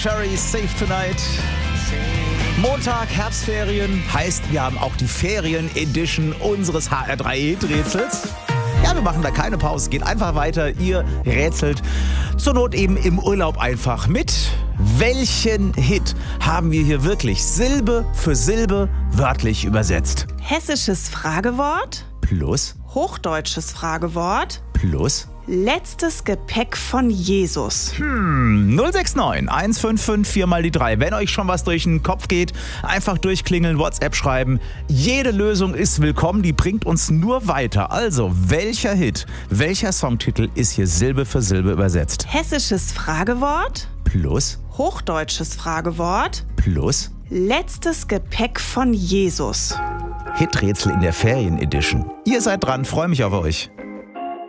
Cherry Safe Tonight. Montag, Herbstferien, heißt, wir haben auch die Ferien-Edition unseres HR3-Hit-Rätsels. Ja, wir machen da keine Pause, geht einfach weiter. Ihr rätselt zur Not eben im Urlaub einfach mit. Welchen Hit haben wir hier wirklich Silbe für Silbe wörtlich übersetzt? Hessisches Fragewort Plus. Hochdeutsches Fragewort Plus. Letztes Gepäck von Jesus. 069 155 4 mal die 3. Wenn euch schon was durch den Kopf geht, einfach durchklingeln, WhatsApp schreiben. Jede Lösung ist willkommen, die bringt uns nur weiter. Also, welcher Hit, welcher Songtitel ist hier Silbe für Silbe übersetzt? Hessisches Fragewort Plus. Hochdeutsches Fragewort Plus. Letztes Gepäck von Jesus. Hiträtsel in der Ferien-Edition. Ihr seid dran, freue mich auf euch.